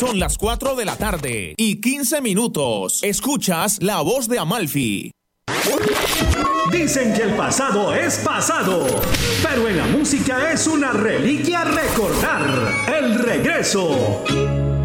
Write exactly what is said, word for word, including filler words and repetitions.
Son las cuatro de la tarde y quince minutos. Escuchas La Voz de Amalfi. Dicen que el pasado es pasado, pero en la música es una reliquia recordar. El regreso.